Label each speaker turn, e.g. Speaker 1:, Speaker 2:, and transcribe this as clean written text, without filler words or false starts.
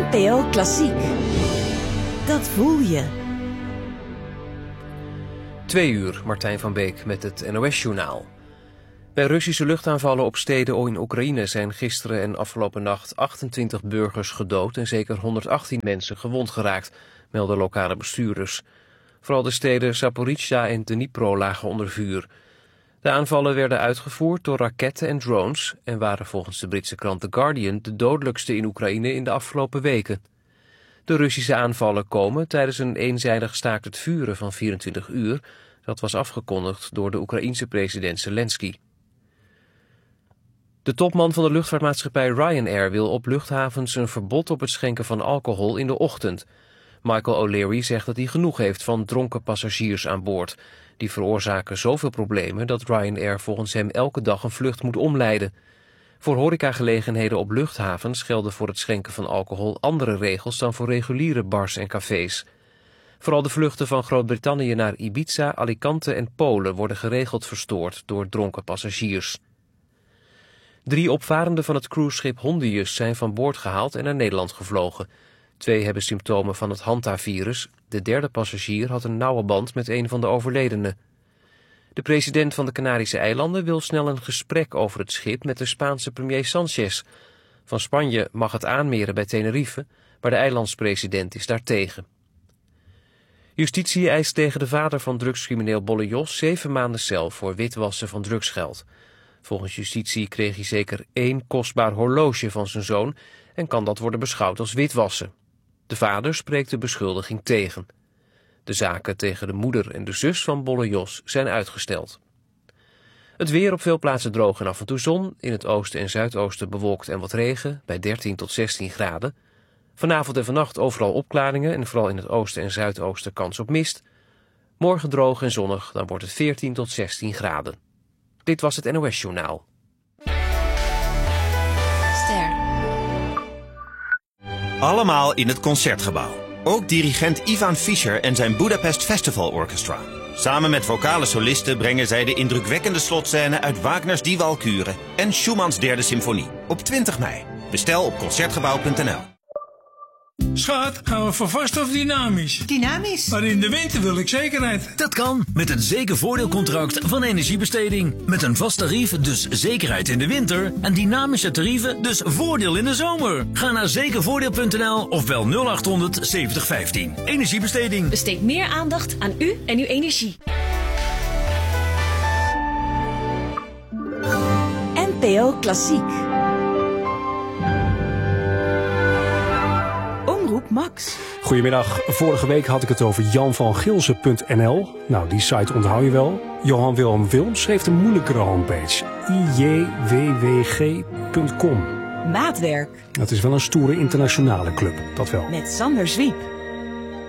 Speaker 1: NPO Klassiek. Dat voel je.
Speaker 2: 2 uur, Martijn van Beek met het NOS-journaal. Bij Russische luchtaanvallen op steden in Oekraïne zijn gisteren en afgelopen nacht 28 burgers gedood en zeker 118 mensen gewond geraakt, melden lokale bestuurders. Vooral de steden Zaporizhzhia en Dnipro lagen onder vuur. De aanvallen werden uitgevoerd door raketten en drones en waren volgens de Britse krant The Guardian de dodelijkste in Oekraïne in de afgelopen weken. De Russische aanvallen komen tijdens een eenzijdig staakt het vuren van 24 uur. Dat was afgekondigd door de Oekraïense president Zelensky. De topman van de luchtvaartmaatschappij Ryanair wil op luchthavens een verbod op het schenken van alcohol in de ochtend. Michael O'Leary zegt dat hij genoeg heeft van dronken passagiers aan boord. Die veroorzaken zoveel problemen dat Ryanair volgens hem elke dag een vlucht moet omleiden. Voor horecagelegenheden op luchthavens gelden voor het schenken van alcohol andere regels dan voor reguliere bars en cafés. Vooral de vluchten van Groot-Brittannië naar Ibiza, Alicante en Polen worden geregeld verstoord door dronken passagiers. 3 opvarenden van het cruiseschip Hondius zijn van boord gehaald en naar Nederland gevlogen. 2 hebben symptomen van het Hanta-virus. De 3e passagier had een nauwe band met een van de overledenen. De president van de Canarische eilanden wil snel een gesprek over het schip met de Spaanse premier Sanchez. Van Spanje mag het aanmeren bij Tenerife, maar de eilandspresident is daartegen. Justitie eist tegen de vader van drugscrimineel Bolle Jos 7 maanden cel voor witwassen van drugsgeld. Volgens justitie kreeg hij zeker 1 kostbaar horloge van zijn zoon en kan dat worden beschouwd als witwassen. De vader spreekt de beschuldiging tegen. De zaken tegen de moeder en de zus van Bolle Jos zijn uitgesteld. Het weer op veel plaatsen droog en af en toe zon. In het oosten en zuidoosten bewolkt en wat regen, bij 13 tot 16 graden. Vanavond en vannacht overal opklaringen en vooral in het oosten en zuidoosten kans op mist. Morgen droog en zonnig, dan wordt het 14 tot 16 graden. Dit was het NOS-journaal.
Speaker 1: Ster.
Speaker 3: Allemaal in het Concertgebouw. Ook dirigent Ivan Fischer en zijn Budapest Festival Orchestra. Samen met vocale solisten brengen zij de indrukwekkende slotscène uit Wagners Die Walküre en Schumanns 3e symfonie op 20 mei. Bestel op concertgebouw.nl.
Speaker 4: Schat, gaan we voor vast of dynamisch?
Speaker 5: Dynamisch?
Speaker 4: Maar in de winter wil ik zekerheid.
Speaker 6: Dat kan met een zekervoordeelcontract van Energiebesteding. Met een vast tarief, dus zekerheid in de winter. En dynamische tarieven, dus voordeel in de zomer. Ga naar zekervoordeel.nl of bel 0800 7015. Energiebesteding.
Speaker 7: Besteed meer aandacht aan u en uw energie.
Speaker 1: NPO Klassiek. Omroep Max.
Speaker 8: Goedemiddag. Vorige week had ik het over janvangilsen.nl. Nou, die site onthoud je wel. Johan Wilhelm Wilms heeft een moeilijkere homepage. ijwwg.com.
Speaker 1: Maatwerk.
Speaker 8: Dat is wel een stoere internationale club, dat wel.
Speaker 1: Met Sander Zwiep.